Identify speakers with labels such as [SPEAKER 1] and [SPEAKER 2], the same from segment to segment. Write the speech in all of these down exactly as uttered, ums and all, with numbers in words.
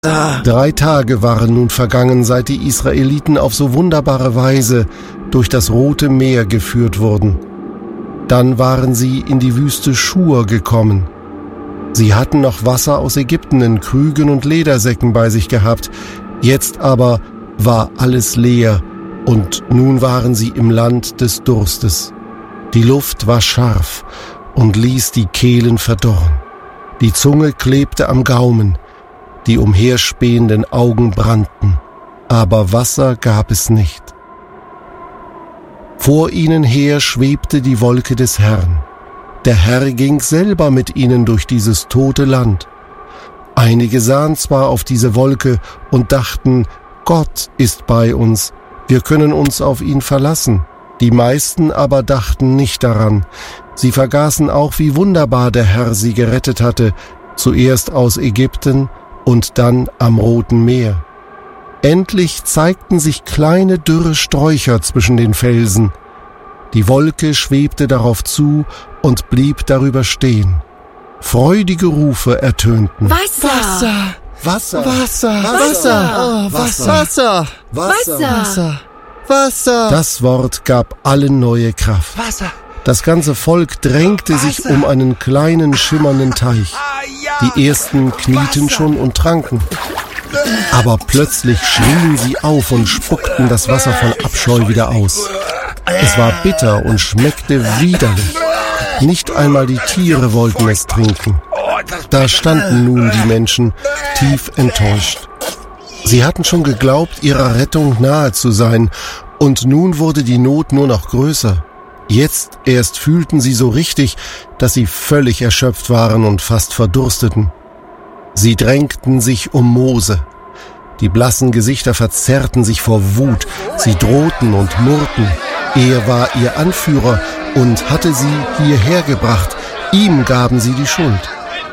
[SPEAKER 1] Drei Tage waren nun vergangen, seit die Israeliten auf so wunderbare Weise durch das Rote Meer geführt wurden. Dann waren sie in die Wüste Schur gekommen. Sie hatten noch Wasser aus Ägypten in Krügen und Ledersäcken bei sich gehabt. Jetzt aber war alles leer und nun waren sie im Land des Durstes. Die Luft war scharf und ließ die Kehlen verdorren. Die Zunge klebte am Gaumen. Die umherspähenden Augen brannten, aber Wasser gab es nicht. Vor ihnen her schwebte die Wolke des Herrn. Der Herr ging selber mit ihnen durch dieses tote Land. Einige sahen zwar auf diese Wolke und dachten, Gott ist bei uns, wir können uns auf ihn verlassen. Die meisten aber dachten nicht daran. Sie vergaßen auch, wie wunderbar der Herr sie gerettet hatte, zuerst aus Ägypten und dann am Roten Meer. Endlich zeigten sich kleine dürre Sträucher zwischen den Felsen. Die Wolke schwebte darauf zu und blieb darüber stehen. Freudige Rufe ertönten.
[SPEAKER 2] Wasser!
[SPEAKER 1] Wasser!
[SPEAKER 2] Wasser!
[SPEAKER 1] Wasser!
[SPEAKER 2] Oh, Wasser! Wasser!
[SPEAKER 1] Wasser!
[SPEAKER 2] Wasser! Wasser!
[SPEAKER 1] Das Wort gab allen neue Kraft.
[SPEAKER 2] Wasser!
[SPEAKER 1] Das ganze Volk drängte sich um einen kleinen, schimmernden Teich. Die ersten knieten schon und tranken. Aber plötzlich schrien sie auf und spuckten das Wasser voll Abscheu wieder aus. Es war bitter und schmeckte widerlich. Nicht einmal die Tiere wollten es trinken. Da standen nun die Menschen, tief enttäuscht. Sie hatten schon geglaubt, ihrer Rettung nahe zu sein, und nun wurde die Not nur noch größer. Jetzt erst fühlten sie so richtig, dass sie völlig erschöpft waren und fast verdursteten. Sie drängten sich um Mose. Die blassen Gesichter verzerrten sich vor Wut. Sie drohten und murrten. Er war ihr Anführer und hatte sie hierher gebracht. Ihm gaben sie die Schuld.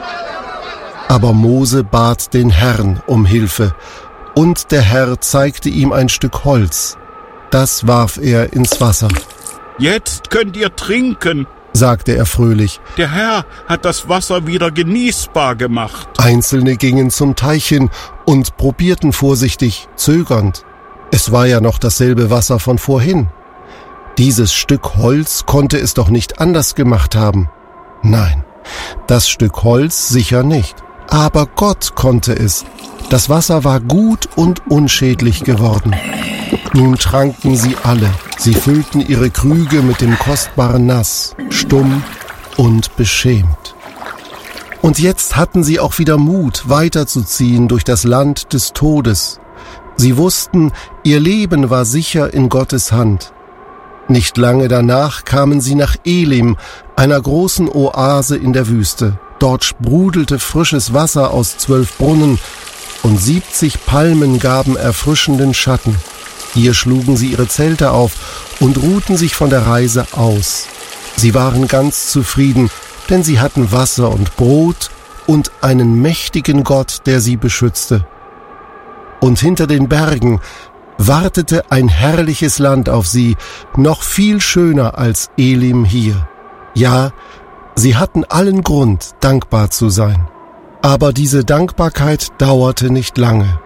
[SPEAKER 1] Aber Mose bat den Herrn um Hilfe, und der Herr zeigte ihm ein Stück Holz. Das warf er ins Wasser.
[SPEAKER 3] Jetzt könnt ihr trinken,
[SPEAKER 1] sagte er fröhlich.
[SPEAKER 3] Der Herr hat das Wasser wieder genießbar gemacht.
[SPEAKER 1] Einzelne gingen zum Teich hin und probierten vorsichtig, zögernd. Es war ja noch dasselbe Wasser von vorhin. Dieses Stück Holz konnte es doch nicht anders gemacht haben. Nein, das Stück Holz sicher nicht. Aber Gott konnte es. Das Wasser war gut und unschädlich geworden. Nun tranken sie alle. Sie füllten ihre Krüge mit dem kostbaren Nass, stumm und beschämt. Und jetzt hatten sie auch wieder Mut, weiterzuziehen durch das Land des Todes. Sie wussten, ihr Leben war sicher in Gottes Hand. Nicht lange danach kamen sie nach Elim, einer großen Oase in der Wüste. Dort sprudelte frisches Wasser aus zwölf Brunnen und siebzig Palmen gaben erfrischenden Schatten. Hier schlugen sie ihre Zelte auf und ruhten sich von der Reise aus. Sie waren ganz zufrieden, denn sie hatten Wasser und Brot und einen mächtigen Gott, der sie beschützte. Und hinter den Bergen wartete ein herrliches Land auf sie, noch viel schöner als Elim hier. Ja, sie hatten allen Grund, dankbar zu sein. Aber diese Dankbarkeit dauerte nicht lange.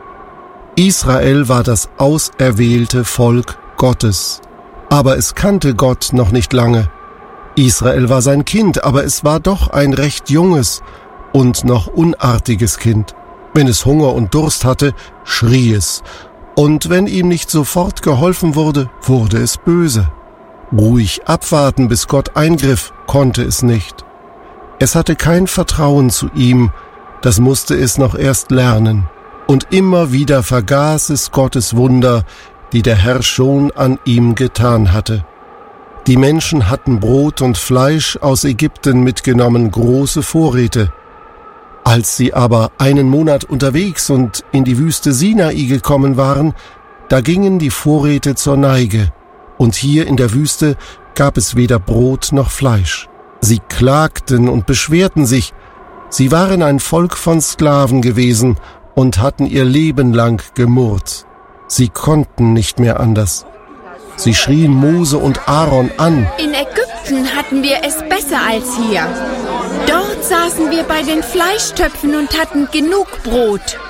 [SPEAKER 1] Israel war das auserwählte Volk Gottes, aber es kannte Gott noch nicht lange. Israel war sein Kind, aber es war doch ein recht junges und noch unartiges Kind. Wenn es Hunger und Durst hatte, schrie es, und wenn ihm nicht sofort geholfen wurde, wurde es böse. Ruhig abwarten, bis Gott eingriff, konnte es nicht. Es hatte kein Vertrauen zu ihm, das musste es noch erst lernen. Und immer wieder vergaß es Gottes Wunder, die der Herr schon an ihm getan hatte. Die Menschen hatten Brot und Fleisch aus Ägypten mitgenommen, große Vorräte. Als sie aber einen Monat unterwegs und in die Wüste Sinai gekommen waren, da gingen die Vorräte zur Neige, und hier in der Wüste gab es weder Brot noch Fleisch. Sie klagten und beschwerten sich. Sie waren ein Volk von Sklaven gewesen und hatten ihr Leben lang gemurrt. Sie konnten nicht mehr anders. Sie schrien Mose und Aaron an.
[SPEAKER 4] In Ägypten hatten wir es besser als hier. Dort saßen wir bei den Fleischtöpfen und hatten genug Brot.